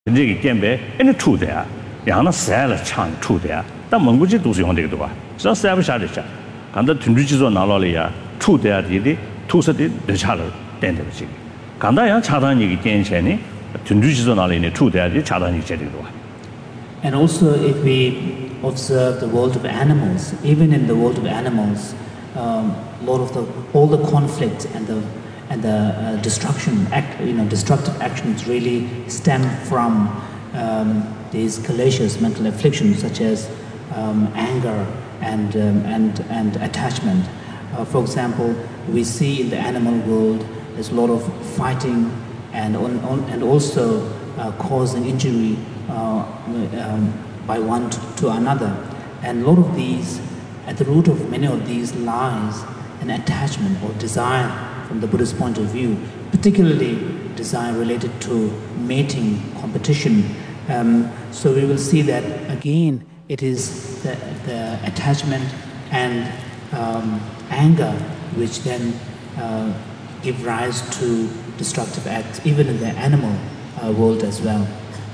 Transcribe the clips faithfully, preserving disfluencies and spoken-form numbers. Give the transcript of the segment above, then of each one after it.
这个点呗，人出的啊，让那晒了长出的啊，但蒙古籍都是用这个的吧，只要晒不下来下，看到屯主机做拿了了呀，出的啊，这的土色的留下了点的这个，看到像查到你个点钱呢，屯主机做拿了呢，出的啊，就查到你这个的吧。 And also, if we observe the world of animals, even in the world of animals, um, a lot of the all the conflict and the and the uh, destruction act, you know, destructive actions really stem from um, these calacious mental afflictions such as um, anger and um, and and attachment. Uh, for example, we see in the animal world there's a lot of fighting and on, on, and also uh, causing injury uh, um, by one to, to another. And a lot of these, at the root of many of these lies an attachment or desire from the Buddhist point of view, particularly desire related to mating, competition. Um, so we will see that again it is the, the attachment and um, anger which then uh, give rise to destructive acts, even in the animal uh, world as well.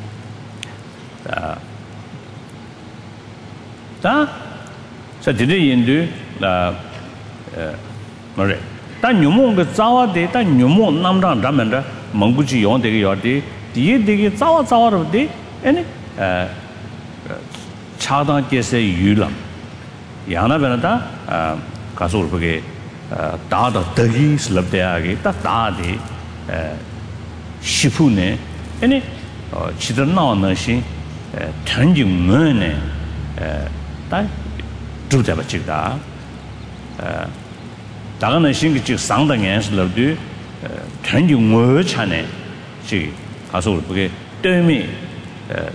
Da, sa dide yindu la, mare. Da nyumo ga zawa de, da nyumo namrang ramanda mangguji yon de ga yordi, diye de ga zawa zawa ro de, ene chadang jese yulam. Yana bena da kasur bage da da dagi slabde age, da da de shifu ne, ene chidar nao na shin tenjing mo ne, 다 주자바 지다 어 다가는 신기 즉 상당연스럽도 전중 뭐 차네 지 가서 그게 때문에 어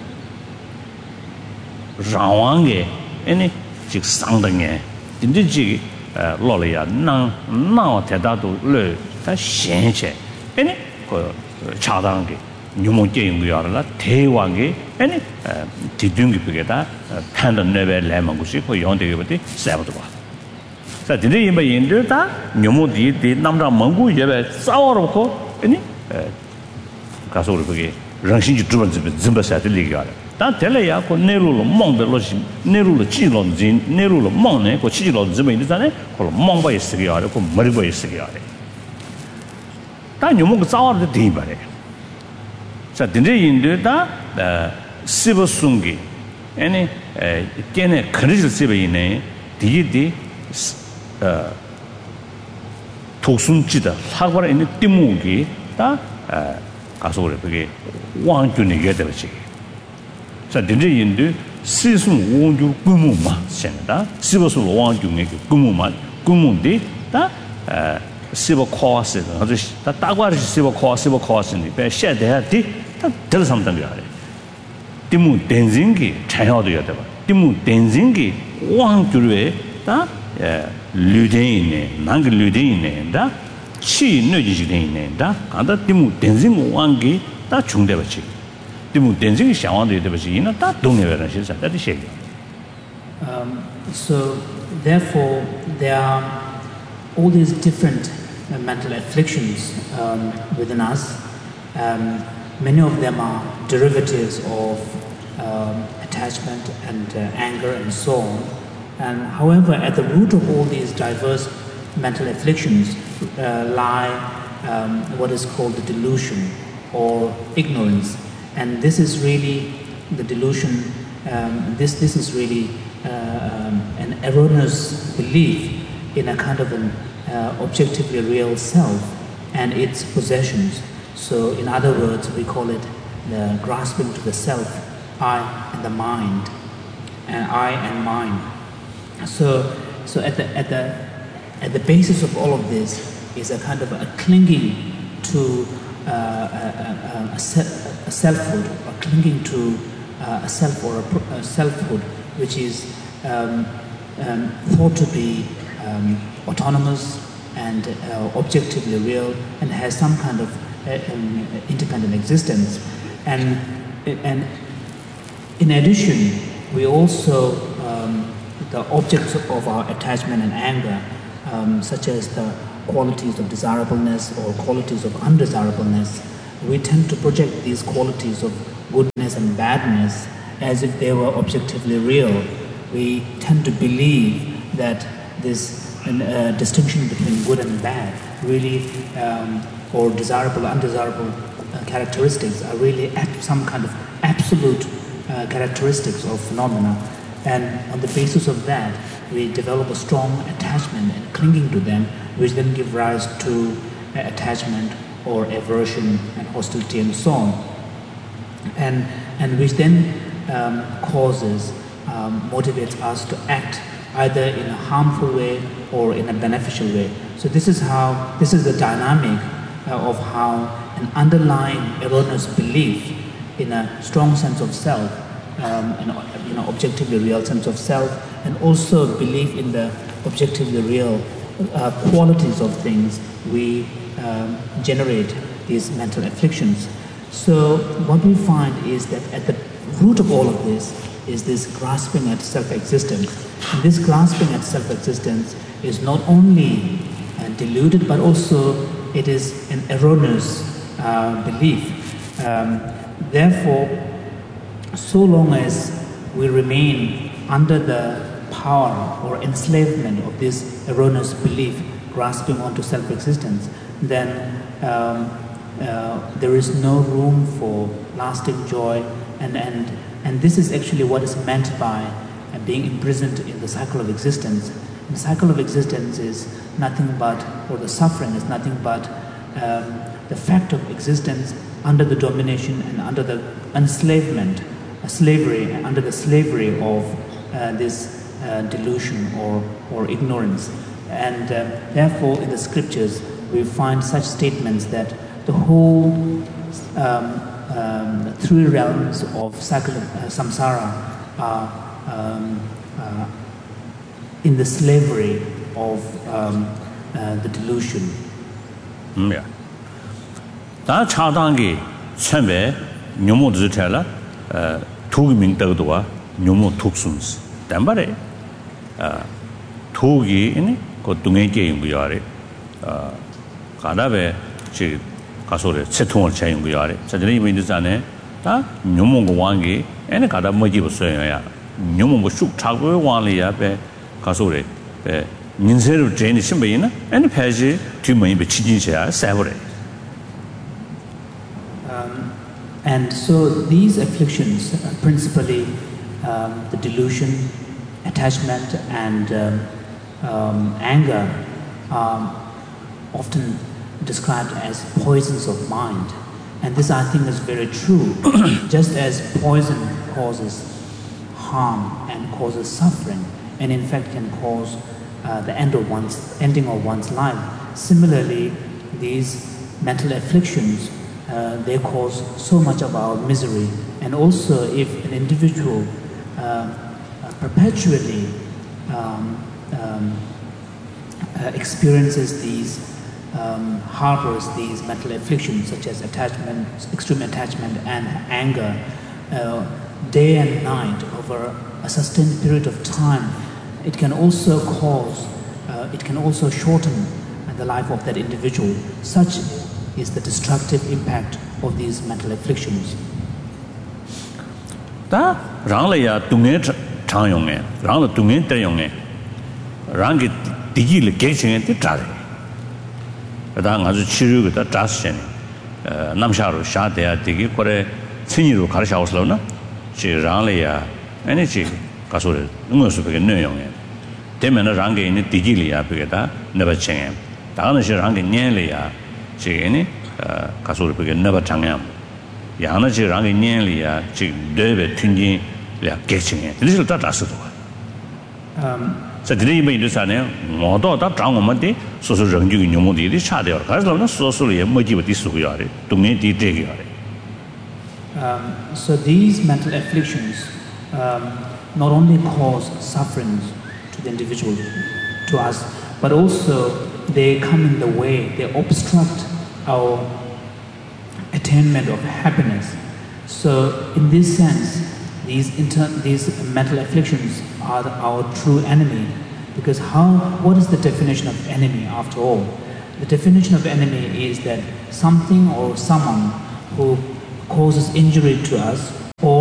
라왕게 아니 즉 상당에 진짜지 어 로려야 나 나와 대다도 르다 신체 아니 그 차당게 뉴몬게 연구하라 대왕게 아니 디둥기 비게다 판단 레벨 레망고시 그 연대게부터 세버도 봐. 자, 근데 이마 인들다 뉴모디 디 남자蒙古 예배 싸워놓고 아니 가서 우리 그게 정신지 두번 좀버사들 리가. 다 될래야 그 내로로 멍들로시 내로로 지론진 내로로 멍네 그 지로 좀 있잖아요. 그 멍바 있으게 하고 그 머리바 있으게 하래. 다 뉴모가 싸워도 돼 봐래. 자, 근데 인들다 시버숭기 아니 걔네 그릇을 쓰베이네 디디 어 독순지다 사과를 있는 띠무기 다 가서 그래 그게 왕준이 얘들지 자 근데 인들 시순 원주 꾸무마 생다 시버술 왕준의 꾸무마 꾸무인데 다 시버 코스 아주 다 따과를 시버 코스 시버 코스니 배 셔대야디 다 들삼던 거 알아 디무 댄징기 차야도 여다 봐 디무 댄징기 왕주에 다 류대이네 난그 류대이네 다 치느지지네 다 간다 디무 댄징 왕기 다 중대버지 디무 댄징이 샤왕도 여다버지 이나 다 동네베라 실사 다 되시 um so therefore there are all these different uh, mental afflictions um, within us. Um, many of them are derivatives of um, attachment and uh, anger and so on. And however, at the root of all these diverse mental afflictions uh, lie um, what is called the delusion or ignorance. And this is really the delusion, um, this, this is really uh, um, an erroneous belief in a kind of an uh, objectively real self and its possessions. So in other words, we call it the grasping to the self, I and the mind, and I and mine. So, so at the at the at the basis of all of this is a kind of a clinging to uh, a, a, a, a selfhood, or clinging to uh, a self or a, a selfhood, which is um, um, thought to be um, autonomous and uh, objectively real, and has some kind of uh, um, independent existence. And and in addition, we also um, the objects of our attachment and anger, um, such as the qualities of desirableness or qualities of undesirableness, we tend to project these qualities of good goodness and badness as if they were objectively real. We tend to believe that this uh, distinction between good and bad really, um, or desirable, undesirable uh, characteristics are really some kind of absolute uh, characteristics of phenomena. And on the basis of that, we develop a strong attachment and clinging to them, which then give rise to uh, attachment or aversion and hostility and so on. And, and which then um, causes, um, motivates us to act either in a harmful way or in a beneficial way. So this is how, this is the dynamic uh, of how an underlying erroneous belief in a strong sense of self, um, an you know, objectively real sense of self, and also belief in the objectively real uh, qualities of things, we um, generate these mental afflictions. So what we find is that at the root of all of this is this grasping at self-existence. And this grasping at self-existence is not only uh, deluded, but also it is an erroneous uh, belief. Um, therefore, so long as we remain under the power or enslavement of this erroneous belief, grasping onto self-existence, then um, uh, there is no room for lasting joy, and, and, and this is actually what is meant by uh, being imprisoned in the cycle of existence. And the cycle of existence is nothing but, or the suffering is nothing but um, the fact of existence under the domination and under the enslavement, uh, slavery, under the slavery of uh, this uh, delusion or, or ignorance. And uh, therefore in the scriptures we find such statements that the whole um, um, three realms of cycle of uh, samsara are um, uh, in the slavery of um, uh, the delusion. Mm, yeah. 다 차단기 처음에 묘모 주텔라 어 투기민 더도와 묘모 툭숨스 담바레 아 투기 이니 그 동행계 연구야래 어 가다베 지 가소래 채통을 차 연구야래 저들이 이미 전에 다 묘모 왕기 애네 가다 뭐지 없어요야 묘모 뭐쑥 차고 왕리야베 가소래 에 민세로 제니 심베이나 애네 패지 뒤머이 비치진셔야 세버래. And so these afflictions, uh, principally um, the delusion, attachment, and um, um, anger, are often described as poisons of mind. And this, I think, is very true. Just as poison causes harm and causes suffering, and in fact can cause uh, the end of one's, ending of one's life, similarly, these mental afflictions, Uh, they cause so much of our misery. And also if an individual uh, uh, perpetually um, um, uh, experiences these, um, harbors these mental afflictions such as attachment, extreme attachment and anger, uh, day and night over a sustained period of time, it can also cause, uh, it can also shorten the life of that individual. Such is the destructive impact of these mental afflictions. 다 랑라야 둥에 장용에 랑라 둥에 때용에 랑기 디기를 개칭에 뜻자래. 다 아주 치료가 다스네. 어 남샤로 샤대야 디기 거래 친이로 가르쳐서나 지 랑라야 에너지 가소를 응어서 그게 내용에 되면은 랑게 있는 디기리야 그게다 너버칭에 다는 시 랑게 년리야 지게니 가소를 그게 너버 장양 야나지 랑게 년리야 지 되베 튕진이야 개칭에 이를 다 다스도 음 저들이 이미 있잖아요 모두 다 장원만데 소소 정규 녀모들이 차대요 그래서 소소를 뭐지부터 쓰고요 동네 뒤대기요. Um, so these mental afflictions um, not only cause sufferings to the individual, to us, but also they come in the way, they obstruct our attainment of happiness. So in this sense, these, inter these mental afflictions are the, our true enemy, because how, what is the definition of enemy after all? The definition of enemy is that something or someone who causes injury to us or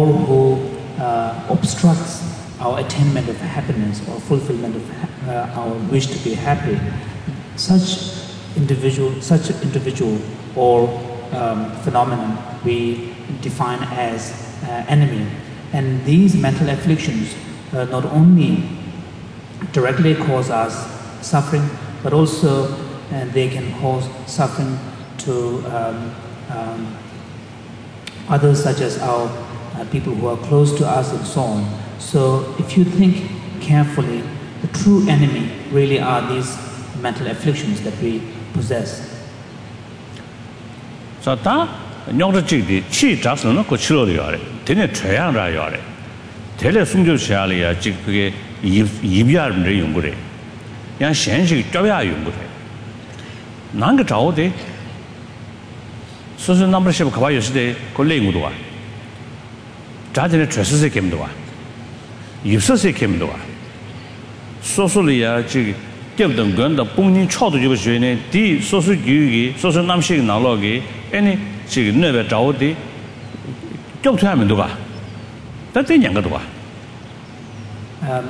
obstructs our attainment of happiness or fulfillment of uh, our wish to be happy, such individual, such individual or um, phenomenon we define as uh, enemy. And these mental afflictions uh, not only directly cause us suffering, but also uh, they can cause suffering to um, um, others, such as our uh, people who are close to us and so on. So if you think carefully, the true enemy really are these mental afflictions that we possess. So that nyongta chikdi chi jaksan no ko chilo yare tene chayang ra yare tele sungjo chali ya chik pge yibya mre yungure yang shen shi twya yungure nang ga zhao de so so number ship ka ba yosi de ko le ngu do wa zha de chue se kem do wa yibse se kem do wa so so li ya ji gyab deng gen da bong ning chao de ji ge xue ne di so so yu gi so so nam shi na lo ge any 这个那边找的，交出来没多吧？但这两个多吧。 Um,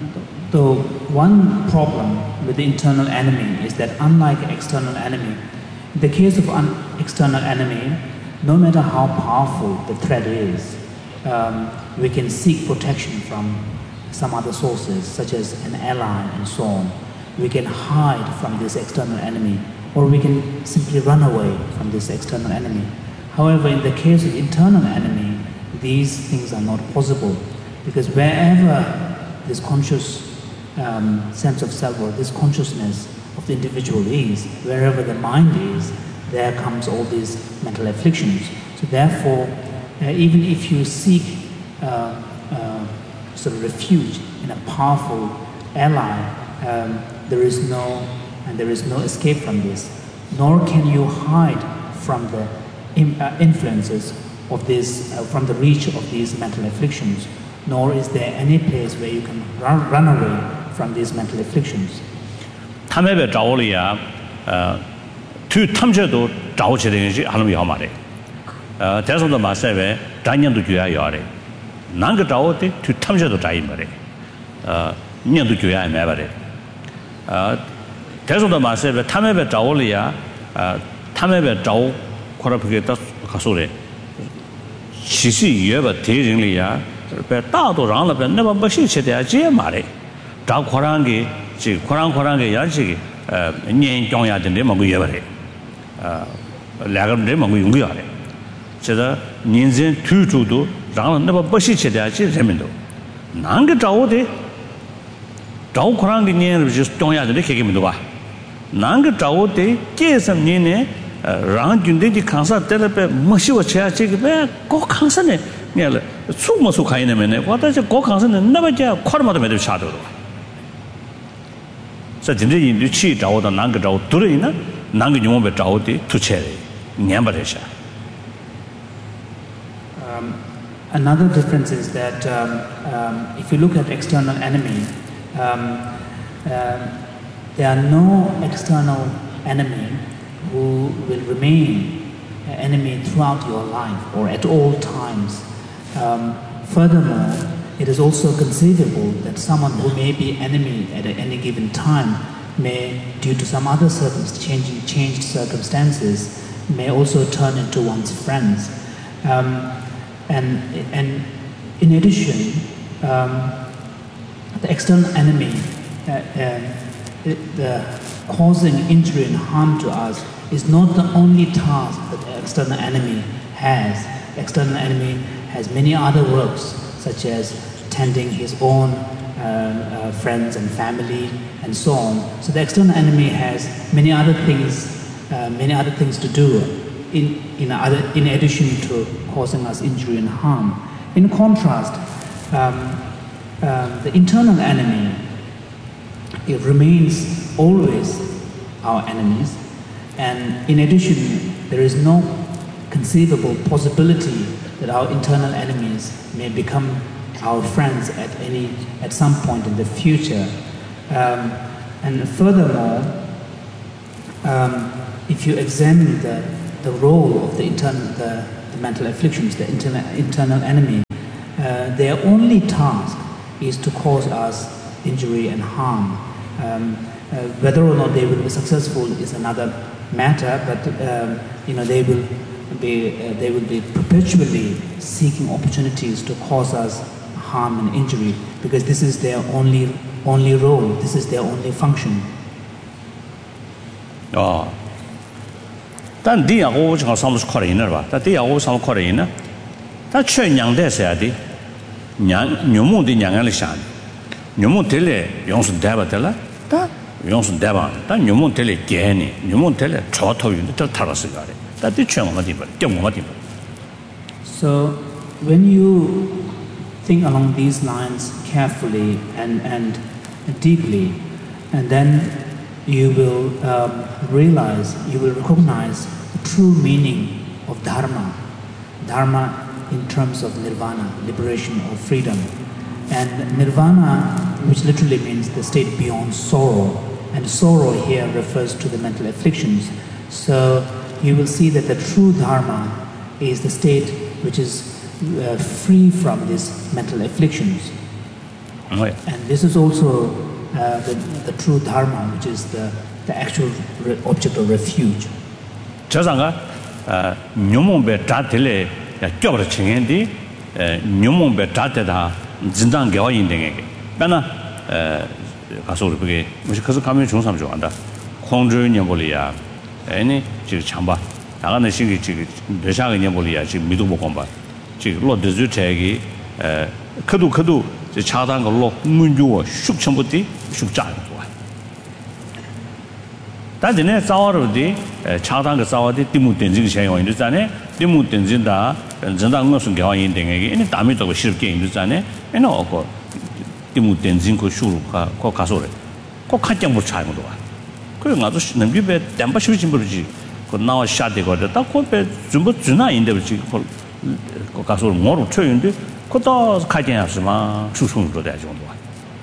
the one problem with the internal enemy is that unlike external enemy, in the case of an external enemy, no matter how powerful the threat is, um, we can seek protection from some other sources, such as an ally and so on. We can hide from this external enemy, or we can simply run away from this external enemy. However, in the case of internal enemy, these things are not possible, because wherever this conscious um, sense of self or this consciousness of the individual is, wherever the mind is, there comes all these mental afflictions. So therefore, uh, even if you seek uh, uh, sort of refuge in a powerful ally, um, there is no and there is no escape from this, nor can you hide from the in, uh, influences of this, uh, from the reach of these mental afflictions, nor is there any place where you can run, run away from these mental afflictions. 他们被找了呀，呃，对他们这都找起来是还能要嘛的，呃，但是呢嘛，现在咱年都就要要的，哪个找的对他们这都找一没的，呃，年都就要买吧的，呃。 但是呢嘛，现在他们被找了呀，呃，他们被找，可能不给他他说的，其实也不敌人里呀，被大多让了被那么不是吃的这嘛的，找可能给这可能可能给也是呃年长呀的那么个也不的，呃，两个人那么个用个呀的，这个年人推出都让了那么不是吃的这人们都，哪个找的？找可能给年就是长呀的那看见没多吧？ 哪个找的这什么呢？呃，让军队的抗杀得了呗，没修车这个呗，搞抗杀呢，你了，出没出看见没呢？我但是搞抗杀呢，那么叫快了嘛都没得下头了。这真正印度去找的哪个找对了呢？哪个用我们找的出车的，年不得下。 Um, another difference is that um, um, if you look at external enemy. Um, uh, There are no external enemy who will remain an enemy throughout your life or at all times. Um, furthermore, it is also conceivable that someone who may be enemy at any given time may, due to some other circumstances, changing, changed circumstances, may also turn into one's friends. Um, and, and in addition, um, the external enemy uh, uh, It, uh, causing injury and harm to us is not the only task that the external enemy has. The external enemy has many other works, such as tending his own uh, uh, friends and family and so on. So the external enemy has many other things, uh, many other things to do in, in, other, in addition to causing us injury and harm. In contrast, um, um, the internal enemy, it remains always our enemies, and in addition, there is no conceivable possibility that our internal enemies may become our friends at any at some point in the future. Um, and furthermore, um, if you examine the, the role of the internal the, the mental afflictions, the internal internal enemy, uh, their only task is to cause us injury and harm. Um, uh, whether or not they will be successful is another matter, but um, you know they will be uh, they will be perpetually seeking opportunities to cause us harm and injury, because this is their only only role. This is their only function. Oh. 但第二个我讲什么是可能的吧？但第二个什么可能呢？他劝娘的是的，娘娘母的娘来想，娘母得来用是带不得了，但用是带吧，但娘母得来给你，娘母得来超头用的都他了是个的，但对劝我们地方，叫我们地方。 So when you think along these lines carefully and and deeply, and then you will um, realize, you will recognize the true meaning of dharma. Dharma in terms of nirvana, liberation or freedom. And nirvana, which literally means the state beyond sorrow. And sorrow here refers to the mental afflictions. So you will see that the true dharma is the state which is uh, free from these mental afflictions. Oh, yeah. And this is also uh, the, the true dharma, which is the, the actual re- object of refuge. 저상가 녀몽베 자텔에 껴버려 칭엔디 녀몽베 자테다 진단 개와 인댕에게 그러나 가서 우리 그게 무슨 그래서 가면 좋은 사람 좋아한다 공주 녀볼이야 아니 지금 참봐 나가는 시기 지금 대상의 녀볼이야 지금 미도 못 건봐 지금 로드즈 태기 에 크도 크도 저 차단 걸로 문주어 숙천부터 숙자 다전에 싸워로디 차단 그 싸워디 디무 된지 생각 인도잖아요. 디무 된진다. 전당 무슨 개화 인댕에게 이제 담이 또 쉽게 인도잖아요. 에는 어고 디무 된진 그 수루가 거 가서래. 꼭 가장 못 차는 거야. 그래 나도 능비배 담바 쉬진 버지. 그 나와 샤대거든. 딱 코페 좀 주나 인데 버지. 그 가서 뭐로 쳐인데 그도 가진 없으면 수송도 돼 정도야.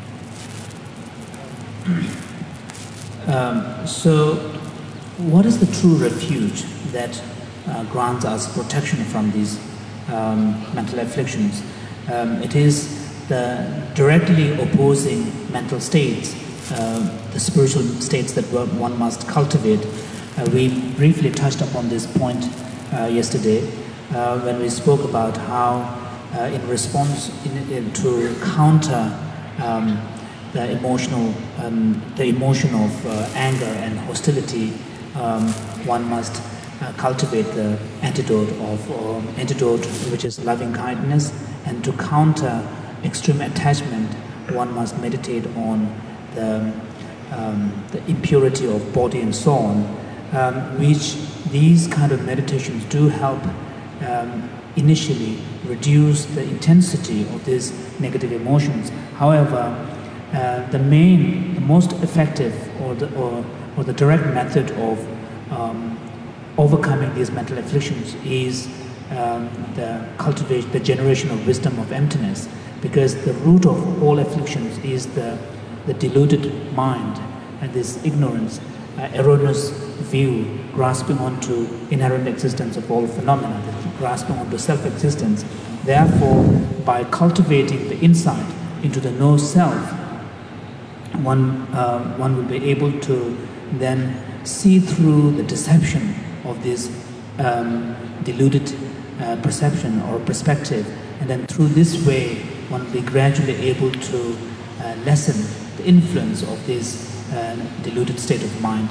Um, so, what is the true refuge that uh, grants us protection from these um, mental afflictions? Um, it is the directly opposing mental states, uh, the spiritual states that one must cultivate. Uh, we briefly touched upon this point uh, yesterday uh, when we spoke about how, uh, in response in, in, to counter um, the emotional, um, the emotion of uh, anger and hostility, um, one must uh, cultivate the antidote of um, antidote, which is loving kindness, and to counter extreme attachment, one must meditate on the, um, the impurity of body and so on, um, which these kind of meditations do help um, initially reduce the intensity of these negative emotions. However, Uh, the main, the most effective, or the or, or the direct method of um, overcoming these mental afflictions is um, the cultivation, the generation of wisdom of emptiness, because the root of all afflictions is the the deluded mind and this ignorance, uh, erroneous view, grasping onto inherent existence of all phenomena, grasping onto self-existence. Therefore, by cultivating the insight into the no self, one uh, one will be able to then see through the deception of this um, deluded uh, perception or perspective, and then through this way one will be gradually able to uh, lessen the influence of this uh, deluded state of mind.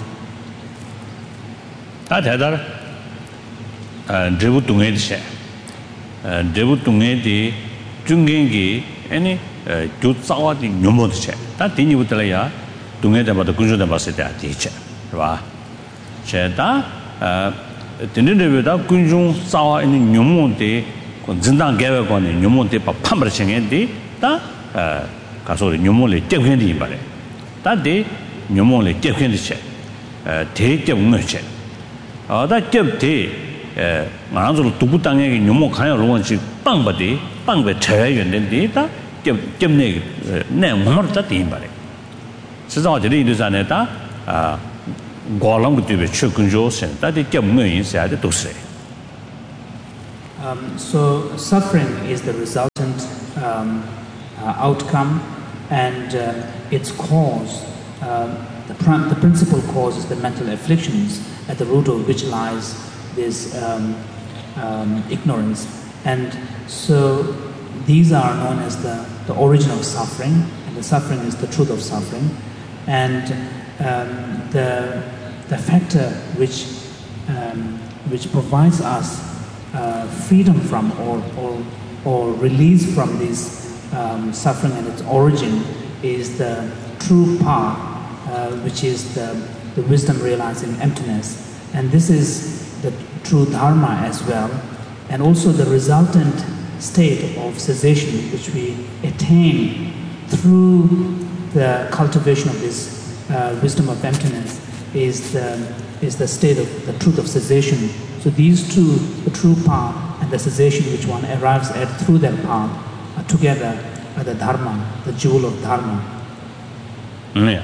다대다 어 제부 동에 돼. 어 제부 동에 돼 중간기 아니 저 싸워디 녀모도 쳐. 다 뒤니부터야 동해대 봐도 군주대 봤을 때 뒤쳐. 봐. 제다 어 뒤니데보다 군중 싸워 있는 녀모데 그 진당 개외관의 녀모데 봐 판벌 생인데 다어 가서 녀모를 떼견이 말해. 다데 녀모를 떼견이 쳐. 어 대대 없는 쳐. 어다 떼대 에 나한테로 두부 땅에 녀모 가야 로원지 빵바디 빵배 쳐야겠는데 다 점점내 내 몸을 다 뒤인발에 스자들이 이르잖아다 아 고랑 그때 최근조선 다들 점내 인사도 도세. Um so suffering is the resultant um, uh, outcome, and uh, its cause, uh, the, pr- the principal cause is the mental afflictions, at the root of which lies this um, um, ignorance. And so these are known as the, the origin of suffering, and the suffering is the truth of suffering. And um, the, the factor which, um, which provides us uh, freedom from or, or, or release from this um, suffering and its origin is the true path, uh, which is the, the wisdom realizing emptiness. And this is the true dharma as well. And also the resultant state of cessation which we attain through the cultivation of this uh, wisdom of emptiness is the, is the state of the truth of cessation. So these two, the true path and the cessation which one arrives at through that path, are together are the dharma, the jewel of dharma. Yeah.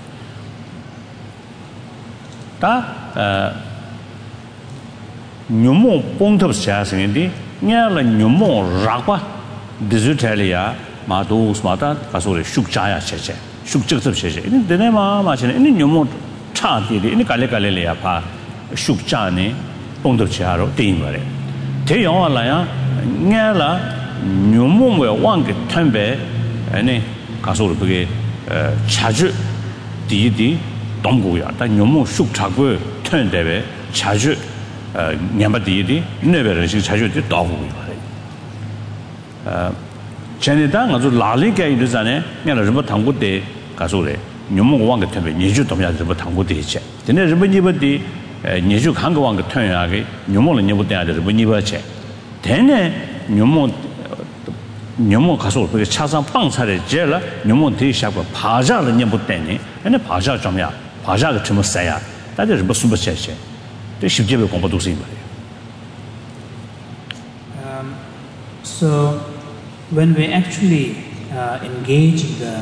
Ta nyumo pongtop siasingdi nyala nyumo rakwa dizutalia ma do smata kasore shukchaya cheche shukchitsap cheche ini dene ma ma chene ini nyumo cha di ini kale kale le ya pha shukcha ne pongtop chiaro tin bare te yong la ya nyala nyumo we wang ge thambe ani kasore bege chaju di di donggu ya ta nyumo shukcha go thendebe chaju nyambadi never is charged the dog. Uh, Chanitang, as Lalika is an Yanazuba Tango de Casole, Numo Wanga Tempe, Nizu Tomia Tango de Che. The Nezabadi, Nizu Hangawanga Turnage, Numo and Nebuta, the Buniva Che. Then Numo Numo Castle, because Chasam Pangs had a jailer, Numo Tishap, Paja and Nebutani, and a Paja Jamia, Paja Timosaya. That is Basuba Cheche. Um, so when we actually uh, engage in the,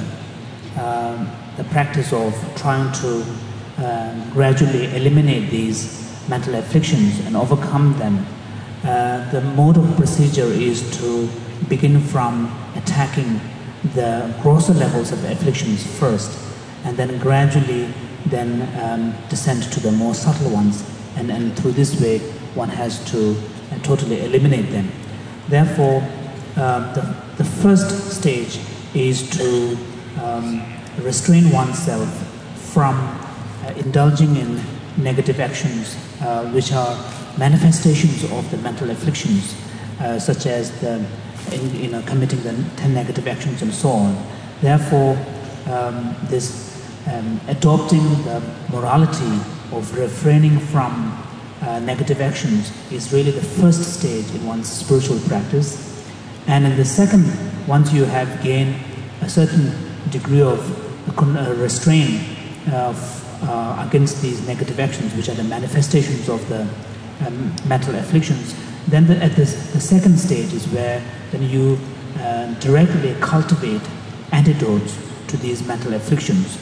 uh, the practice of trying to uh, gradually eliminate these mental afflictions and overcome them, uh, the mode of procedure is to begin from attacking the grosser levels of the afflictions first, and then gradually then um, descend to the more subtle ones. And, and through this way, one has to uh, totally eliminate them. Therefore, uh, the, the first stage is to um, restrain oneself from uh, indulging in negative actions, uh, which are manifestations of the mental afflictions, uh, such as the, in, you know, committing the ten negative actions and so on. Therefore, um, this um, adopting the morality of refraining from uh, negative actions is really the first stage in one's spiritual practice. And in the second, once you have gained a certain degree of uh, restraint uh, uh, against these negative actions, which are the manifestations of the um, mental afflictions, then the, at this, the second stage is where then you uh, directly cultivate antidotes to these mental afflictions.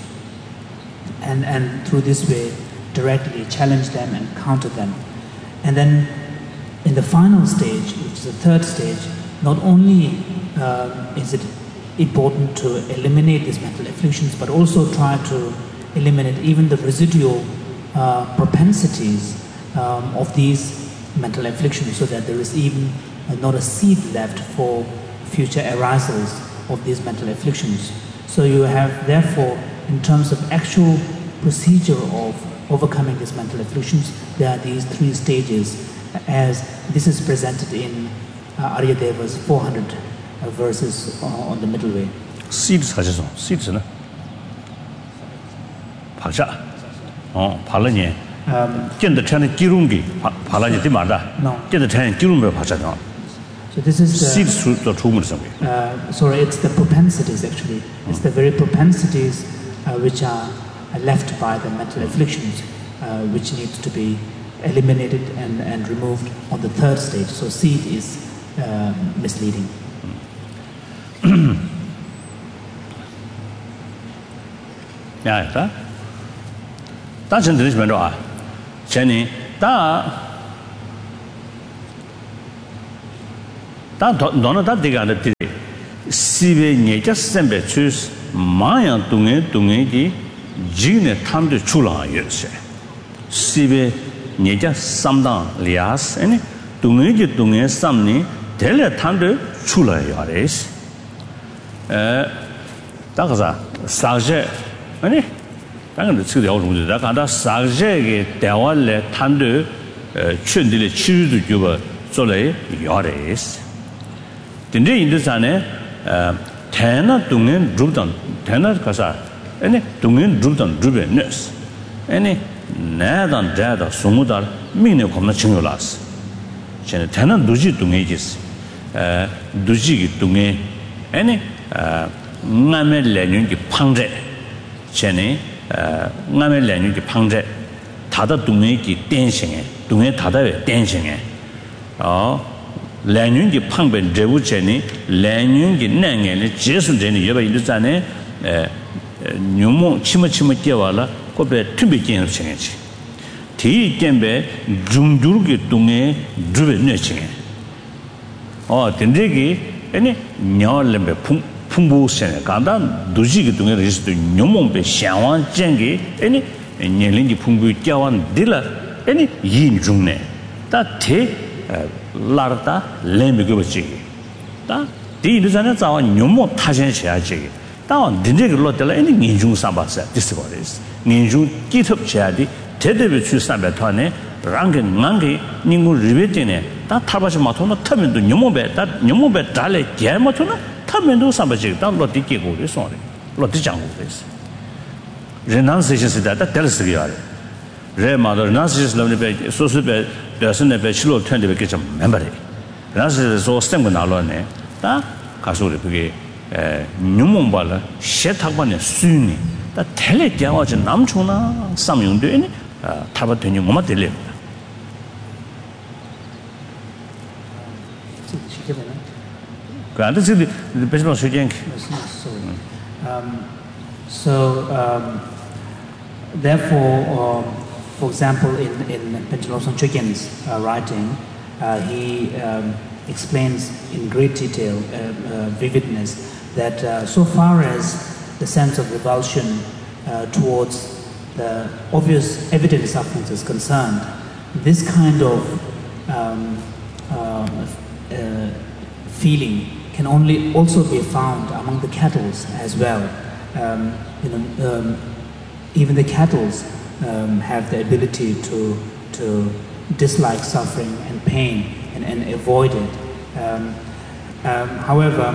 And, and through this way, directly challenge them and counter them. And then in the final stage, which is the third stage, not only uh, is it important to eliminate these mental afflictions, but also try to eliminate even the residual uh, propensities um, of these mental afflictions, so that there is even uh, not a seed left for future arisals of these mental afflictions. So you have, therefore, in terms of actual procedure of overcoming these mental afflictions, there are these three stages, as this is presented in uh, Aryadeva's four hundred uh, verses uh, on the middle way. Seeds, seeds, no? Pacha. Oh, Palanya. Get the China Kirungi, Palanya Dimada. No. Get the China Kirumba Pacha. So this is the, seeds to the tumors. Uh, sorry, it's the propensities actually. It's the very propensities uh, which are left by the mental afflictions, uh, which needs to be eliminated and, and removed on the third stage. So seed is uh, misleading. Yeah, that. That's in this matter. Jenny, that. That don't know that they got it. sibe nyeja sembe chus maya tungen tungen ki jine tamde chula yose sibe nyeja samdang lias ene tungen ki tungen samni dele tamde chula yores 에 다가자 사제 아니 당연히 지금 요 정도 다 간다 사제게 대화를 탄도 춘들의 치유도 주고做了 요레스 근데 인도산에 대나 동은 루던 대나 가사 아니 동은 루던 루베너스 아니 나단 다다 소무다 미네 겁나 증요라스 쟤네 대나 누지 동에지스 에 누지기 동에 아니 ngame lenyun ki pangre chene ngame lenyun ki pangre tada dungye ki tenshenge dungye tada we tenshenge 어 lenyun ki pangbe rebu chene lenyun ki nenge ne jesun jene yeba indusane nyumo chima chima kyawala kobe tumbe kyen chenge chi ti kembe jungdur ki dungye drube ne chenge 어 dendegi ene nyalembe pung 풍부세네 간다 두지기 동에 리스트 뇽몽베 샹완 쟁기 아니 년린지 풍부 껴완 딜라 아니 인중네 다테 라르다 렘비고지 다 디르자네 자와 뇽몽 타전셔야지 다 딘제기 로텔 아니 인중 삼바사 디스거리스 인중 기톱 쳐야지 제대로 출산배 터네 랑게 랑게 닝고 리베티네 다 타바시 마토노 타면도 뇽몽베 다 뇽몽베 달레 게마토나 타면도 삼바지 다 로티게 고리 소리 로티 장고 됐어 레난세시스다 다 텔스기야 레마더 나시스 럼네 소스베 데스네 베 실로 텐데 베게 좀 멤버리 나시스 소 스템고 나로네 다 가소리 그게 에 뉴몬발라 셰탁반에 수니 다 텔레 겨워지 남초나 삼용되니 타바 되니 뭐마 될래 Um, so, um, therefore, um, for example, in, in Penchalo Sonchogyal's uh, writing, uh, he um, explains in great detail, uh, uh, vividness, that uh, so far as the sense of revulsion uh, towards the obvious evident sufferings is concerned, this kind of um, uh, uh, feeling can only also be found among the cattle as well. Um, you know, um, even the cattle um, have the ability to to dislike suffering and pain and, and avoid it. Um, um, however,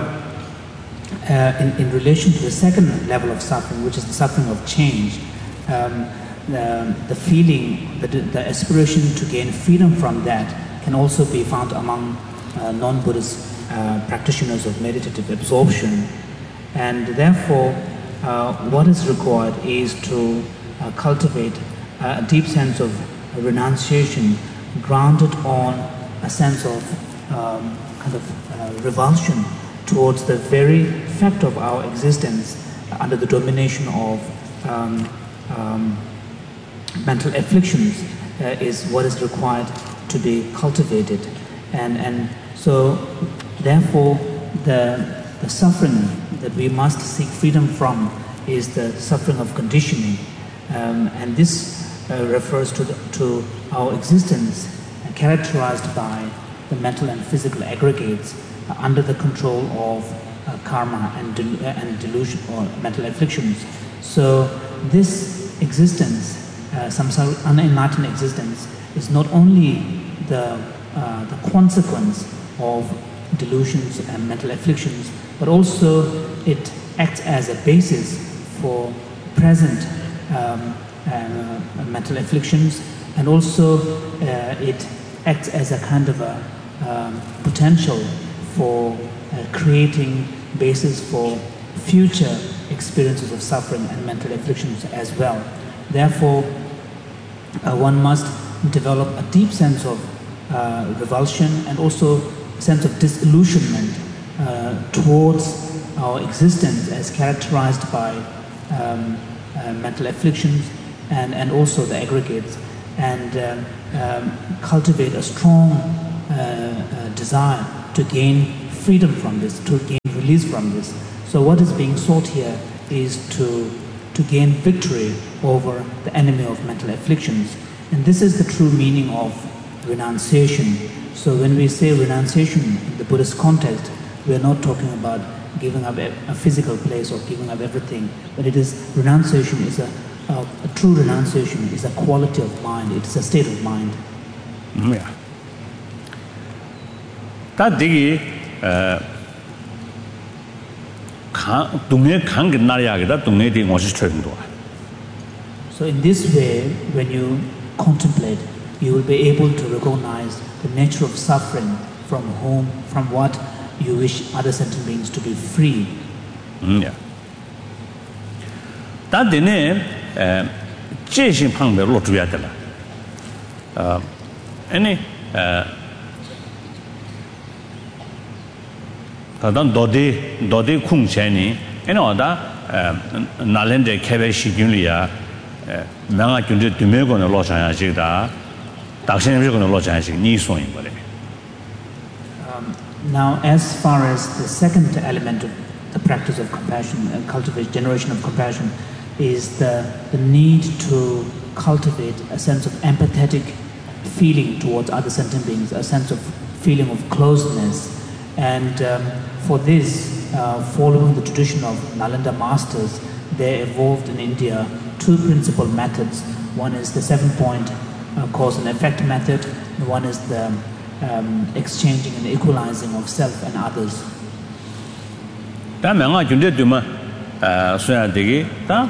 uh, in, in relation to the second level of suffering, which is the suffering of change, um, the, the feeling, the, the aspiration to gain freedom from that can also be found among uh, non-Buddhist Uh, practitioners of meditative absorption, and therefore uh, what is required is to uh, cultivate a deep sense of renunciation grounded on a sense of um, kind of uh, revulsion towards the very fact of our existence under the domination of um, um, mental afflictions uh, is what is required to be cultivated, and and so therefore, the, the suffering that we must seek freedom from is the suffering of conditioning, um, and this uh, refers to, the, to our existence uh, characterized by the mental and physical aggregates uh, under the control of uh, karma and, del- and delusion or mental afflictions. So this existence, uh, samsara, unenlightened existence, is not only the, uh, the consequence of delusions and mental afflictions, but also it acts as a basis for present um, uh, mental afflictions, and also uh, it acts as a kind of a um, potential for uh, creating basis for future experiences of suffering and mental afflictions as well. Therefore, uh, one must develop a deep sense of uh, revulsion and also sense of disillusionment uh, towards our existence as characterized by um, uh, mental afflictions and, and also the aggregates, and um, um, cultivate a strong uh, uh, desire to gain freedom from this, to gain release from this. So what is being sought here is to, to gain victory over the enemy of mental afflictions. And this is the true meaning of renunciation. So when we say renunciation in the Buddhist context, we are not talking about giving up a, a physical place or giving up everything, but it is, renunciation is a, a, a true renunciation is a quality of mind, it is a state of mind. Yeah. That digi dunge khang na ya ga dunge di ngo shi chön do. So in this way, when you contemplate, you will be able to recognize the nature of suffering from whom, from what you wish other sentient beings to be free. Mm, yeah. That dine uh jishin pang be lo zhu ya de la. Uh any uh 다단 도디 도디 쿵체니 에노다 나렌데 케베 시균리야 명아 군제 두메고는 로샤야 지다 당신님이고는 로샤야 지 니소인 거래. Now, as far as the second element of the practice of compassion and cultivate generation of compassion is the, the need to cultivate a sense of empathetic feeling towards other sentient beings, a sense of feeling of closeness. And um, for this, uh, following the tradition of Nalanda masters, they evolved in India two principal methods. One is the seven-point uh, cause and effect method, and one is the um, exchanging and equalizing of self and others. Da menga junde duma soya degi da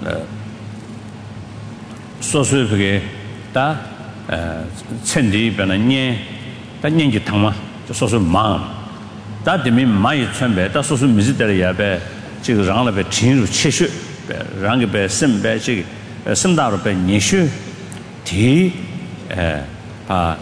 so so pege da chendi bena nye da nyen ji tangma so so ma da de mi ma yi chen be da so so mi zi de ya be ji ge rang le be qin ru qie xue be rang ge be sem be ji sem da ru be ni xue ti eh pa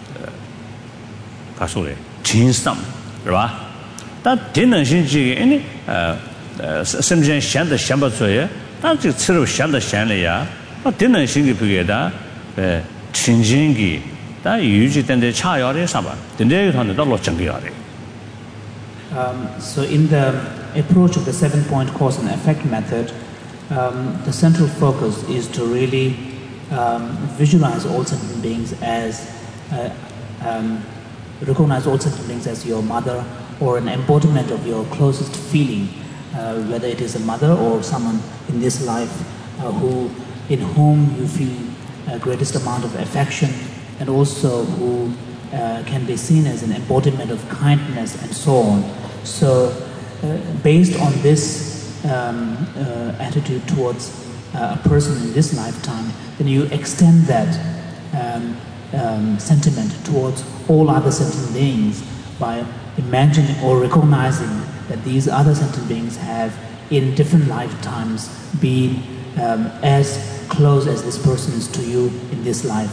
pa so le qin sam是吧 但电能性这个呢，呃呃，甚至现在想不出来，但这吃肉想到想了呀，那电能性的不给的，呃，亲近的，但有些等的差要的啥吧，等这个他们到老整个要的。 Um, so in the approach of the seven-point cause and effect method, um, the central focus is to really um, visualize all sentient beings as, uh, um, recognize all sentient beings as your mother, or an embodiment of your closest feeling, uh, whether it is a mother or someone in this life uh, who, in whom you feel uh, greatest amount of affection, and also who uh, can be seen as an embodiment of kindness and so on. So, uh, based on this um, uh, attitude towards uh, a person in this lifetime, then you extend that um, um, sentiment towards all other sentient beings by imagining or recognizing that these other sentient beings have in different lifetimes been um, as close as this person is to you in this life.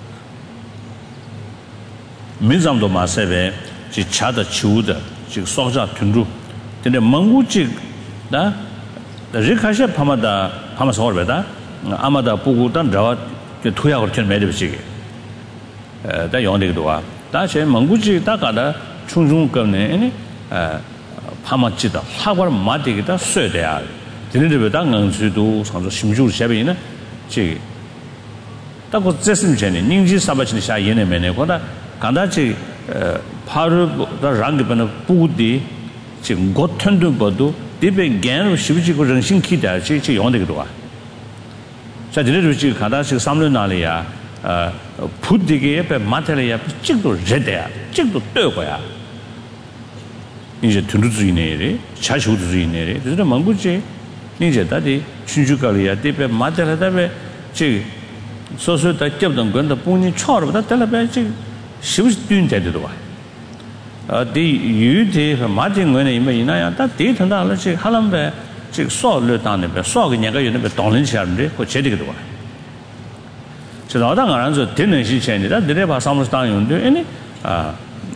민zam도 마세베 지 차다 치우다 지 소자 튼루 근데 멍구지 나 리카셰 파마다 파마서 얼베다 아마다 보고단 저 토야고 전 매듭시게 에다 용데도 와 다시 멍구지 다가다 충중급네 아니 어 파마지다 하고를 마디기다 쇠돼야 되는데 당응수도 상조 심주를 셔베이나 지 딱고 제스님 전에 닝지 사바치니 샤 예네메네 거다 간다지 어 파르 다 랑게번에 부디 지금 고튼도 봐도 디베 겐로 시비지고 정신 기다 지 용되기도 와 자, 지네도 지 가다시 삼년 날이야 어 부디게 옆에 마텔이야 찍도 제대야 찍도 떠고야 이제 둔두주의네래 자시우주의네래 그래서 망부지 이제 다디 춘주가리야 디베 마텔하다베 지 소소다 접던 건도 본인 처음부터 달라베 지 시부시 뛴데도 와 어디 유대 마진 거는 이면 이나야 다 데이터나 지 하람베 지 소를 당네베 소가 내가 요네 동는 시험데 그 제대로 와 저 나당 안서 되는 시체니다 데레바 사무스 당용데 아니 아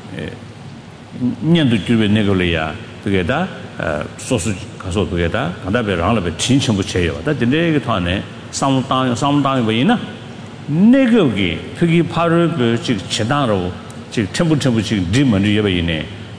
년도 주변 내걸이야 그게다 소수 가서 그게다 간다베 랑라베 진천부 체요 다 근데 그 안에 삼당 삼당이 뭐이나 내거기 그게 바로 그 지금 제단으로 지금 첨부 첨부 지금 리먼이 예배이네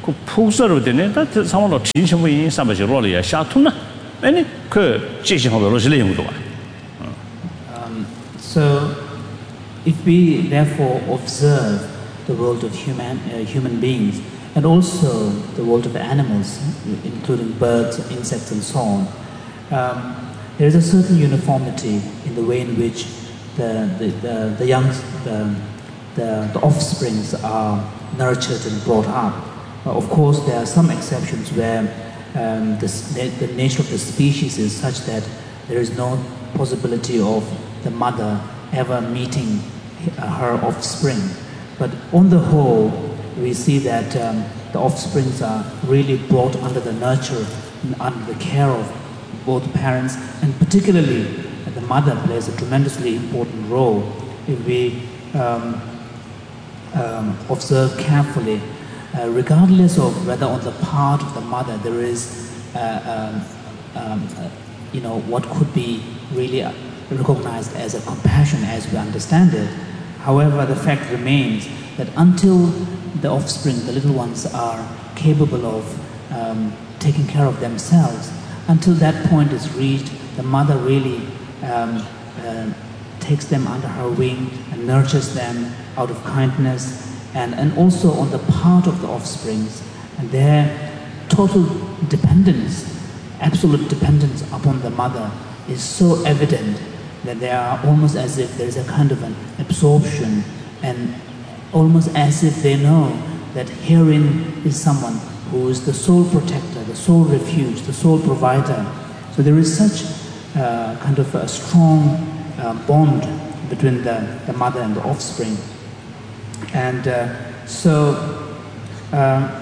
그 폭설로 되네. 다 상황로 진심이 삼바지 로리야 샤투나. 아니 그 제시하고 로실레용도 와. Um so if we therefore observe the world of human uh, human beings and also the world of animals, including birds, insects, and so on, um, there is a certain uniformity in the way in which the the the, the young the, the the offsprings are nurtured and brought up. Uh, of course, there are some exceptions where um, the, the nature of the species is such that there is no possibility of the mother ever meeting her offspring. But on the whole, we see that um, the offsprings are really brought under the nurture and under the care of both parents, and particularly uh, the mother plays a tremendously important role. If we um, um, observe carefully, uh, regardless of whether on the part of the mother there is, uh, um, um, uh, you know, what could be really recognized as a compassion as we understand it. However, the fact remains that until the offspring, the little ones, are capable of um, taking care of themselves, until that point is reached, the mother really um, uh, takes them under her wing and nurtures them out of kindness, and, and also on the part of the offsprings, and their total dependence, absolute dependence upon the mother is so evident that they are almost as if there is a kind of an absorption, and almost as if they know that herein is someone who is the sole protector, the sole refuge, the sole provider. So there is such uh, kind of a strong uh, bond between the, the mother and the offspring. And uh, so, uh,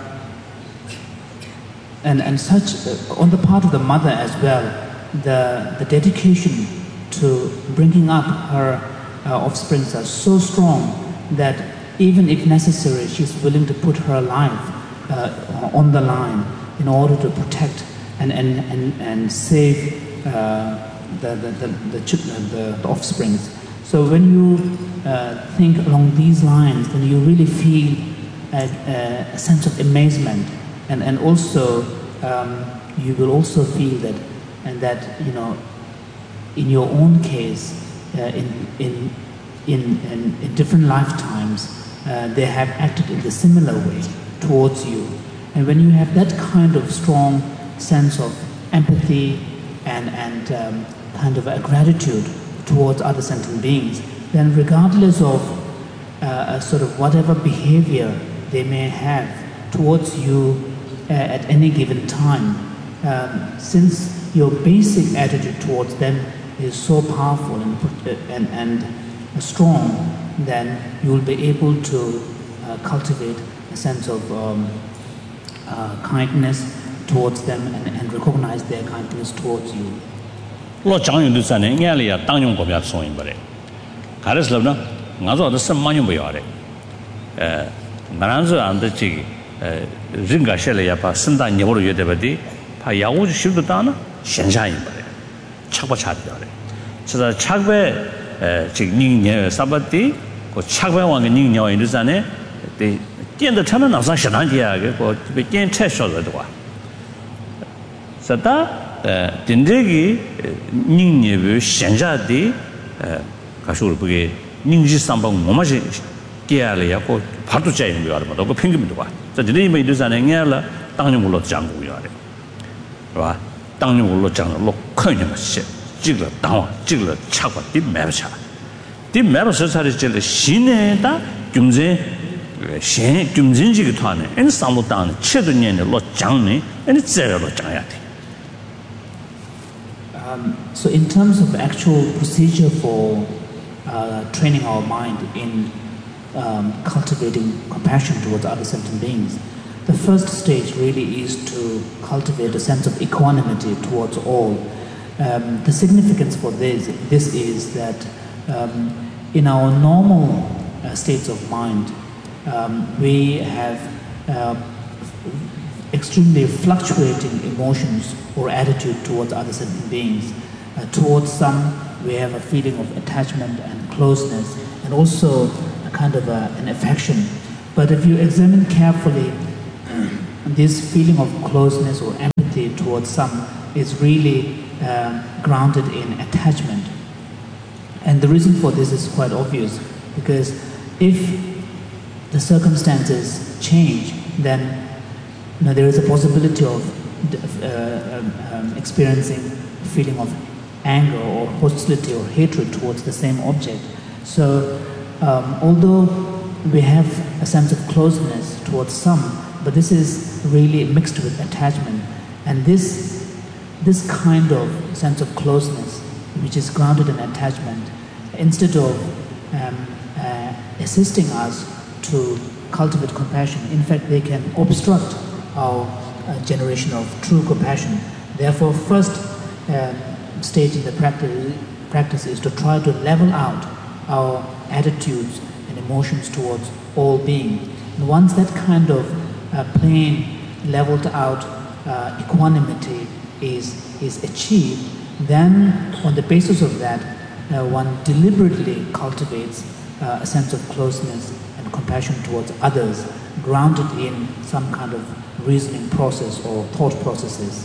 and, and such, uh, on the part of the mother as well, the, the dedication to bringing up her uh, offsprings are so strong that even if necessary, she's willing to put her life uh, on the line in order to protect and, and, and, and save uh, the, the, the, the, the, the offsprings. So when you uh, think along these lines, then you really feel a, a sense of amazement, and, and also um, you will also feel that, and that, you know, in your own case, uh, in, in, in, in, in different lifetimes, uh, they have acted in the similar way towards you. And when you have that kind of strong sense of empathy and, and um, kind of a gratitude towards other sentient beings, then regardless of uh, a sort of whatever behavior they may have towards you uh, at any given time, um, since your basic attitude towards them is so powerful and, and, and strong, then you will be able to uh, cultivate a sense of um, uh, kindness towards them and, and recognize their kindness towards you. Lo chang yu du san ne ngai le ya tang yong ko bya so yin bare. Ka re slob na nga zo da sem ma yong ba ya re. Eh nan zo an de ji eh rin ga she le ya pa sin da ni wo yue de ba di pa ya wu ji shi du da na xian sha yin bare. Chak ba cha de ya re. So da chak be eh ji ning ne sa ba di ko chak be wang ge ning ne yin du san ne de dian de tan na sa shan dan dia ge ko be dian che sho de wa. So da 딘데기 닝니브 현자디 가쇼를 보게 닝지 삼방 뭐마지 깨야래고 바도 짜이는 거 알아봐. 그 핑계도 봐. 자, 딘데 뭐 이르잖아. 냥라 땅용으로 장고 요래. 봐. 땅용으로 장로 큰이 맛이. 찍을 당와 찍을 차고 뒤 매버차. 뒤 매버서 살이 신에다 금제 신 금진지기 토하네. 엔 삼로 땅 체도년에 로 장네. 엔 제로 장야 돼. Um, so in terms of actual procedure for uh, training our mind in um, cultivating compassion towards other sentient beings, the first stage really is to cultivate a sense of equanimity towards all. Um, the significance for this, this is that um, in our normal uh, states of mind, um, we have uh, extremely fluctuating emotions or attitude towards other sentient beings. Uh, towards some, we have a feeling of attachment and closeness, and also a kind of a, an affection. But if you examine carefully this feeling of closeness or empathy towards some is really uh, grounded in attachment. And the reason for this is quite obvious, because if the circumstances change, then you know, there is a possibility of uh, um, um, experiencing a feeling of anger or hostility or hatred towards the same object. So um, although we have a sense of closeness towards some, but this is really mixed with attachment. And this, this kind of sense of closeness, which is grounded in attachment, instead of um, uh, assisting us to cultivate compassion, in fact they can obstruct our uh, generation of true compassion. Therefore, first uh, stage in the practice, practice is to try to level out our attitudes and emotions towards all beings. And once that kind of uh, plane leveled out uh, equanimity is, is achieved, then on the basis of that, uh, one deliberately cultivates uh, a sense of closeness and compassion towards others, grounded in some kind of reasoning process or thought processes.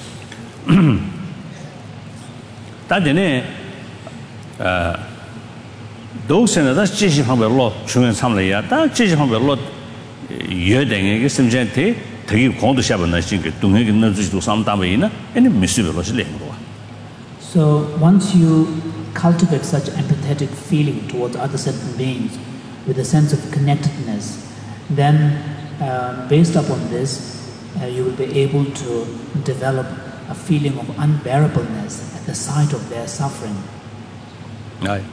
다데네 어 도스는 다 지시 방법으로 중요한 참을이야. 다 지시 방법으로 여등에게 심전에 되게 공도 샤번나 신게 동에게 넣어주지도 삼다베이나 아니 미스벨로스 랭고. So once you cultivate such empathetic feeling towards other sentient beings with a sense of connectedness, then uh, based upon this, uh, you will be able to develop a feeling of unbearableness at the sight of their suffering. Right.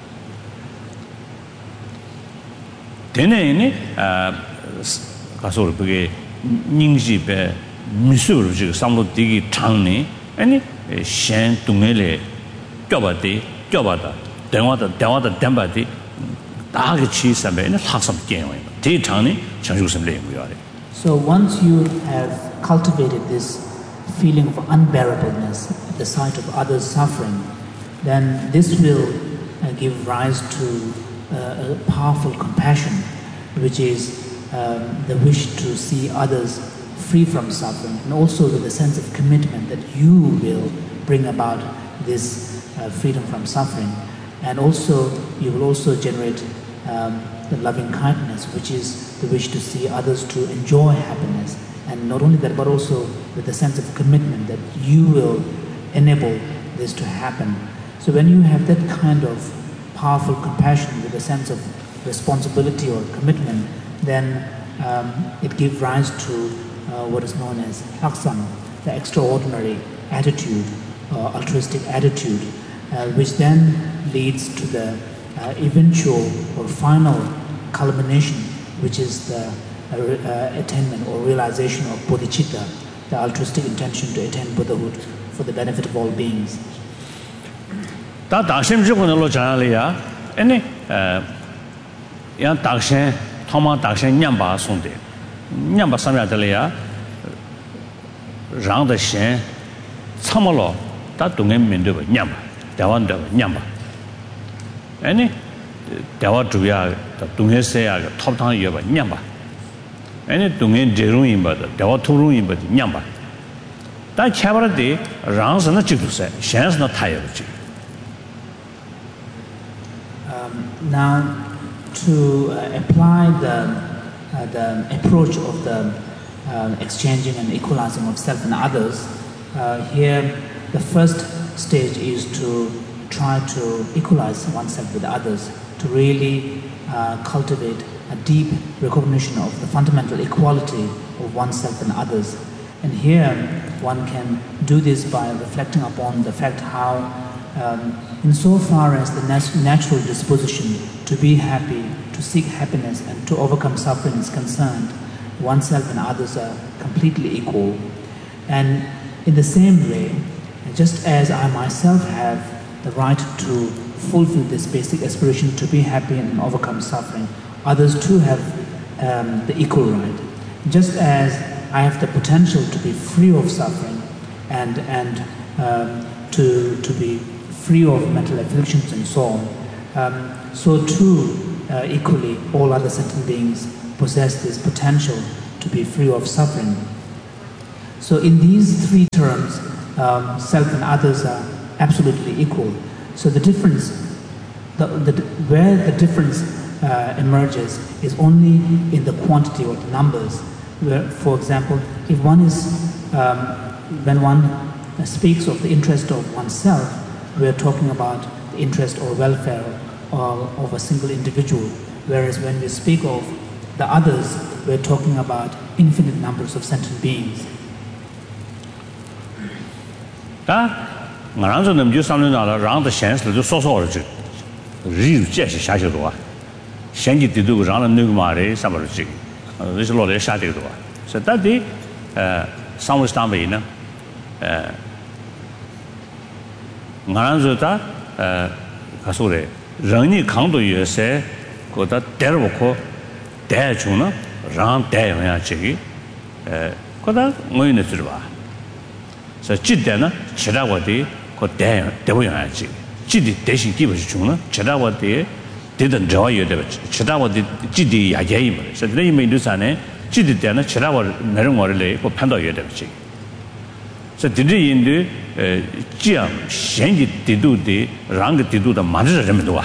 되네니 아 가서 그게 닝지베 미술을 지금 삼로 되게 장네 아니 셴 동네에 껴봐대 껴봐다 대화다 대화다 댐바디 다게 치사베는 학습 게임이에요. 대 장네 정주심 레고요. So once you have cultivated this feeling of unbearableness at the sight of others suffering, then this will uh, give rise to uh, a powerful compassion, which is um, the wish to see others free from suffering, and also with a sense of commitment that you will bring about this uh, freedom from suffering. And also, you will also generate um, the loving kindness, which is the wish to see others to enjoy happiness. And not only that, but also with a sense of commitment that you will enable this to happen. So when you have that kind of powerful compassion with a sense of responsibility or commitment, then um, it gives rise to uh, what is known as laksam, the extraordinary attitude, uh, altruistic attitude, uh, which then leads to the uh, eventual or final culmination, which is the uh, uh, attainment or realization of bodhicitta, the altruistic intention to attain Buddhahood for the benefit of all beings. 다 다심 지고는 로 자라리야. 아니 어 양 다심 토마 다심 냠바 손데. 냠바 삼야들이야. 랑의 신 참으로 다 동에 면도 냠바. 대원도 냠바. 아니 대화 주야 동해세야 톱탕 여바 냠바. 아니 동해 제롱인바다 대화 토롱인바다 냠바. 다 차버데 랑스나 찍도세. 셴스나 타여지. Now, to uh, apply the, uh, the approach of the uh, exchanging and equalizing of self and others, uh, here the first stage is to try to equalize oneself with others, to really uh, cultivate a deep recognition of the fundamental equality of oneself and others. And here one can do this by reflecting upon the fact how Um, insofar as the nat natural disposition to be happy, to seek happiness and to overcome suffering is concerned, oneself and others are completely equal. And in the same way, just as I myself have the right to fulfill this basic aspiration to be happy and overcome suffering, others too have um, the equal right. Just as I have the potential to be free of suffering and, and um, to, to be free of mental afflictions and so on, um, so too uh, equally all other sentient beings possess this potential to be free of suffering. So in these three terms, um, self and others are absolutely equal. So the difference, the, the, where the difference uh, emerges is only in the quantity or the numbers. Where, for example, if one is, um, when one speaks of the interest of oneself, we're talking about the interest or welfare of, of a single individual. Whereas when we speak of the others, we're talking about infinite numbers of sentient beings. Ah, I don't know if you something around the sense to so so to real just shadow. Shangy to do around a new mare, summer jig. There's a lot of shadow. So that day, uh, some was down in uh, Naranzuta, uh, Casore, Rani Condo, you say, got that terrible dare tuna, round dare when I check it, got that moon to the So Chidana, Chedawati, got dare, the way I check. Chidi, Dashi give us tuna, Chedawati didn't draw you the Chedawati Chidi Yayim. So they may do Sane, Chidi Dana, Chedawa, Merimore, or Panda Yadachi. So did he in the Jiam, Shangi to do the Rang to do the Madra Remedua.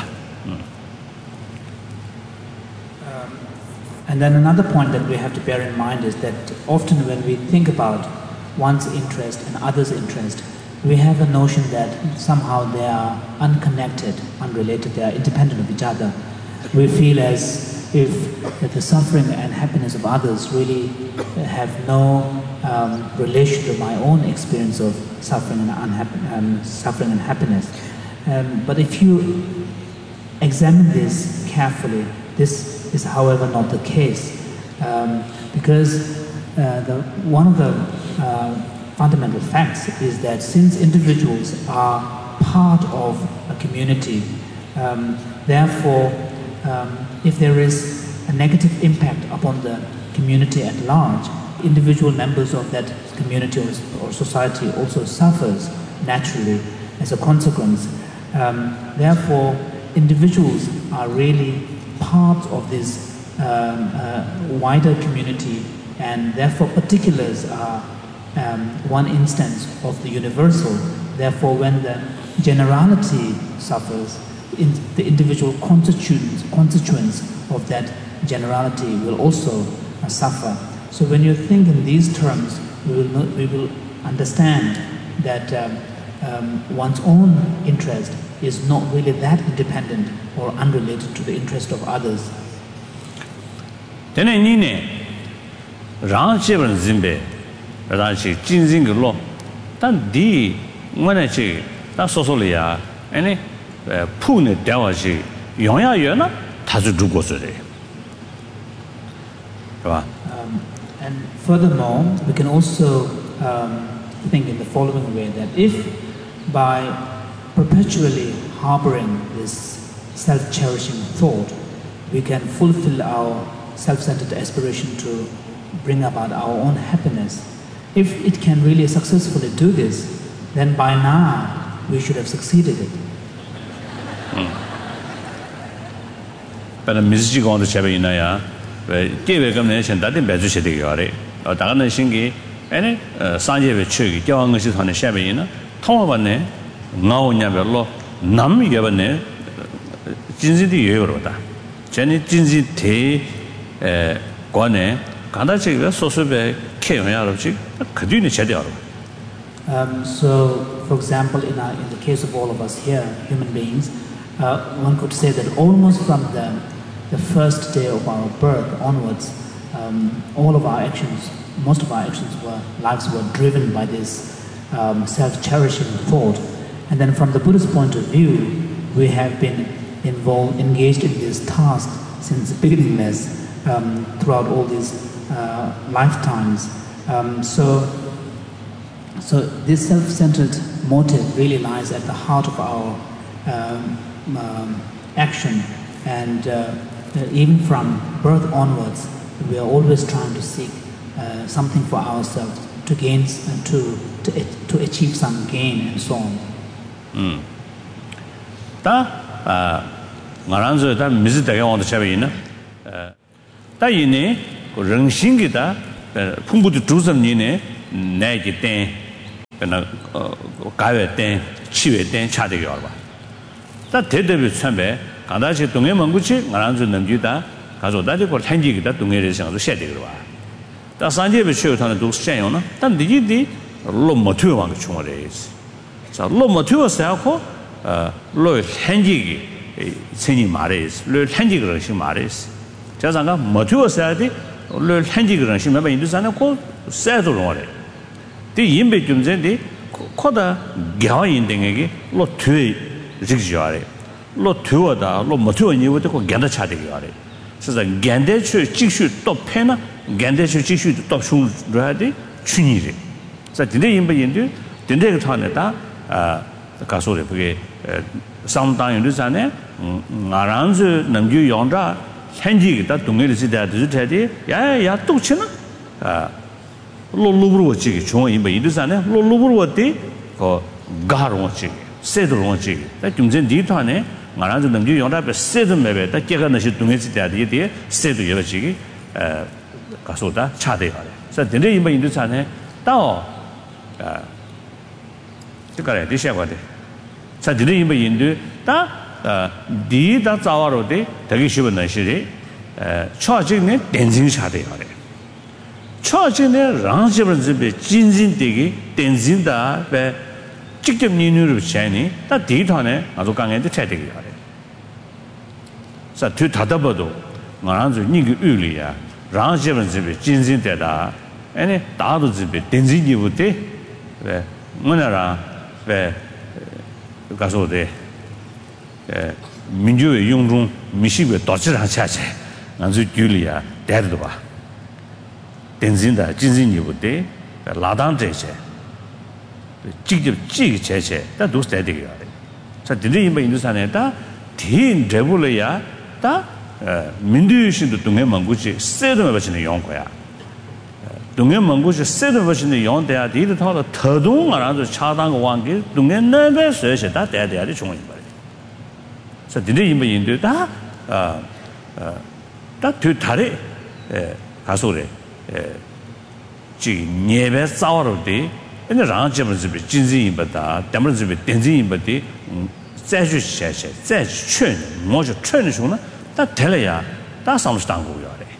And then another point that we have to bear in mind is that often when we think about one's interest and others' interest, we have a notion that somehow they are unconnected, unrelated, they are independent of each other. We feel as if that the suffering and happiness of others really have no um, relation to my own experience of suffering and, unhapp- um, suffering and happiness. Um, but if you examine this carefully, this is however not the case, um, because uh, the, one of the uh, fundamental facts is that since individuals are part of a community, um, therefore um, if there is a negative impact upon the community at large, individual members of that community or, or society also suffers naturally as a consequence. Um, therefore, individuals are really part of this um, uh, wider community, and therefore particulars are um, one instance of the universal. Therefore, when the generality suffers, in the individual constituents, constituents of that generality will also uh, suffer. So when you think in these terms, we will, know, we will understand that um, um, one's own interest is not really that independent or unrelated to the interest of others. Then I need Ran Chevron Zimbe, Rashi, Jinzing law. Then the when I say that's also Lia, any Pune Dawashi, Yonya Yona, Tazu Um And furthermore, we can also um, think in the following way, that if by perpetually harboring this self-cherishing thought, we can fulfill our self-centered aspiration to bring about our own happiness, if it can really successfully do this, then by now we should have succeeded it. But a music on the Chabinaya. Give a combination that in Bezu City, or Dana Shingi, any Sanje Chugi, Joang on the Shabina, Tomane, now Navelo, Nam Yavane, Jinzi Euroda, Jenny Jinzi Te Guane, Kandachi, Sosobe, Kayamachi, Kaduni Chedio. So, for example, in, our, in the case of all of us here, human beings, uh, one could say that almost from the the first day of our birth onwards, um, all of our actions, most of our actions were, lives were driven by this um, self-cherishing thought. And then from the Buddhist point of view, we have been involved, engaged in this task since beginningless um, throughout all these uh, lifetimes. Um, so, so this self-centered motive really lies at the heart of our um, um, action. And uh, Uh, even from birth onwards, we are always trying to seek uh, something for ourselves, to gain and to, to to achieve some gain and so on. Hmm. Ta ah ngaranzo ta mizi da yang de chabe yin eh ta yin ne ko ren xin ge da phung bu de zhu zhen ni ne 내지 때 그나 가외 때 치외 때 차대기 알바 다 대대비 참배 간다시 동해 먼구치 나란주 넘주다 가서 다들 걸 한지기다 동해를 생각도 해야 되거든 다 산제비 쉬어타는 도 시행요나 단 니지디 로모투 왕 총어레스 자 로모투 사고 로 한지기 생이 말레스 로 한지기를 시 말레스 자상가 모투 사야지 로 한지기를 시 매번 인도산에 고 세도로래 디 임베 좀 전에 코다 겨인등에게 로 퇴 직지하래 로 퇴어다 로 모투 니부터 고 견다 차대기 하래 그래서 견대추 직수 또 패나 견대추 직수 또 슈르하디 춘이래 그래서 근데 임베 인도 근데 그 타네다 아 가소래 그게 상당히 전에 나란즈 남주 용자 현지기다 동해를 지대도 되지 야야 똑치나 아 로루브로치 종 임베 인도산에 로루브로티 그 가로치 세도로치 다 중전 디타네 나란즈 남주 용자 세도 매베 다 깨가 나시 동해 지대도 이게 세도 여러지기 에 가소다 차대가래 그래서 근데 임베 인도산에 또 아 그거래 디셔거든 자 근데 임베 인도 다 디다 자와로데 되게 쉬운 날씨리 에 초진에 댄징 차대가래 초진에 랑집을 진진되게 댄진다 배 직접 니누를 채니 다 디터네 아주 강한테 차대기 하래 자 뒤 다다봐도 나란주 니그 의리야 랑집을 진진되다 아니 다도 집에 댄진이부터 왜 뭐냐라 왜 가서데 에 민주의 용중 미식의 도치랑 차체 아주 줄이야 대도 봐 댄진다 진진이부터 라단제체 직접 찌기 제체 다 도스대되게 하래 자 근데 이번 인도산에다 딘 레볼이야 다 민주신도 동해 망고지 세도에 버치는 용거야 동해 망고지 세도에 버치는 용대야 디도 타도 더동 알아서 차단 왕기 동해 내배 서서 다 대대야 중앙이 말이야 자 근데 이번 인도다 아다 뒤다리 에 가소래 에 지 예배 싸워로데 근데 랑점을 집에 진진이보다 담을 집에 댄진이보다再去写写再去劝我就劝的时候呢他得了呀他上是当过要的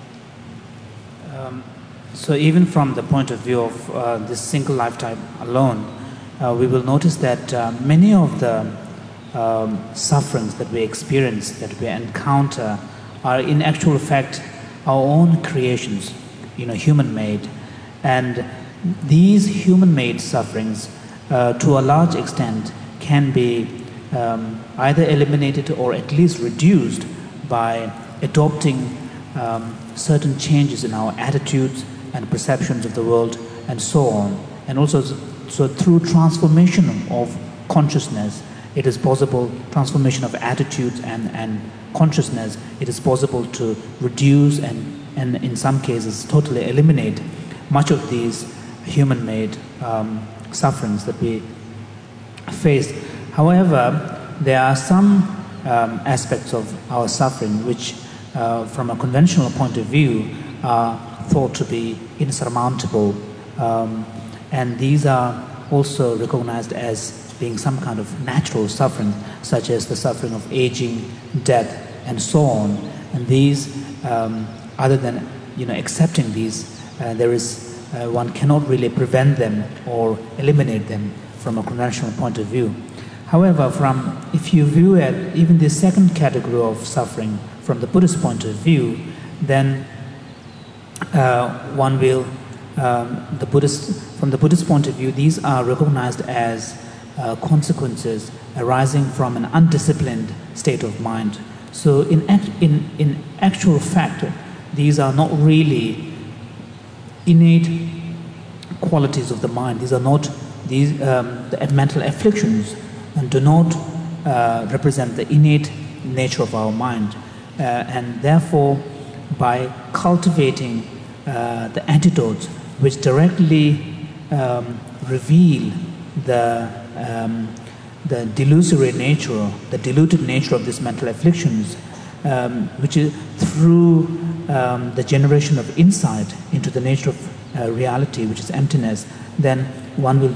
So even from the point of view of uh, this single lifetime alone, uh, we will notice that uh, many of the um, sufferings that we experience, that we encounter, are in actual fact our own creations, you know, human-made. And these human-made sufferings, uh, to a large extent, can be um, either eliminated or at least reduced by adopting um, certain changes in our attitudes and perceptions of the world and so on. And also, so through transformation of consciousness, it is possible, transformation of attitudes and, and consciousness, it is possible to reduce and, and in some cases totally eliminate much of these human-made um, sufferings that we face. However, there are some um, aspects of our suffering which, uh, from a conventional point of view, are thought to be insurmountable, um, and these are also recognized as being some kind of natural suffering, such as the suffering of aging, death, and so on. And these, um, other than you know accepting these, uh, there is uh, one cannot really prevent them or eliminate them from a conventional point of view. However, from if you view it, even the second category of suffering from the Buddhist point of view, then uh, one will, um, the Buddhist, from the Buddhist point of view, these are recognized as uh, consequences arising from an undisciplined state of mind. So in, act, in, in actual fact, these are not really innate qualities of the mind. These are not these um, the mental afflictions and do not uh, represent the innate nature of our mind. Uh, and therefore, by cultivating uh, the antidotes which directly um, reveal the, um, the delusory nature, the diluted nature of these mental afflictions, um, which is through um, the generation of insight into the nature of uh, reality, which is emptiness, then one will